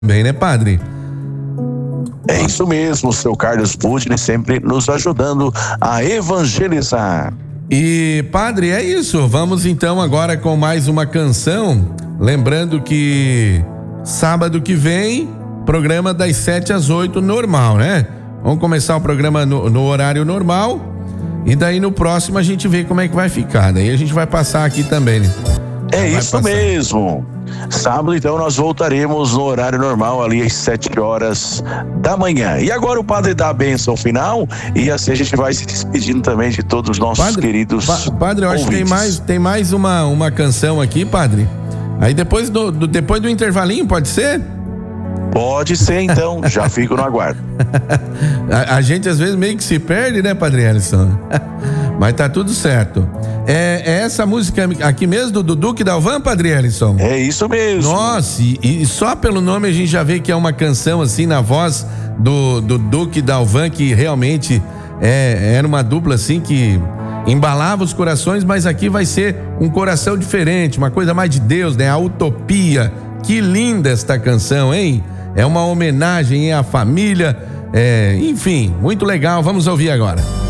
também, né, padre? É isso mesmo, seu Carlos Pudne sempre nos ajudando a evangelizar. E, padre, é isso. Vamos então agora com mais uma canção. Lembrando que sábado que vem, programa das 7 às 8, normal, né? Vamos começar o programa no horário normal. E daí no próximo a gente vê como é que vai ficar. Daí a gente vai passar aqui também, né? É isso mesmo. Sábado, então, nós voltaremos no horário normal, ali às 7 horas da manhã. E agora o padre dá a bênção final e assim a gente vai se despedindo também de todos os nossos queridos Padre, eu acho que tem mais uma canção aqui, padre. Aí depois do intervalinho, pode ser? Pode ser, então, já fico no aguardo. A gente às vezes meio que se perde, né, Padre Ellison? Mas tá tudo certo. É essa música aqui mesmo do Duque Dalvan, Padre Ellison? É isso mesmo. Nossa, e só pelo nome a gente já vê que é uma canção assim na voz do Duque Dalvan, que realmente era uma dupla assim que embalava os corações, mas aqui vai ser um coração diferente, uma coisa mais de Deus, né? A utopia. Que linda esta canção, hein? É uma homenagem à família, enfim, muito legal. Vamos ouvir agora.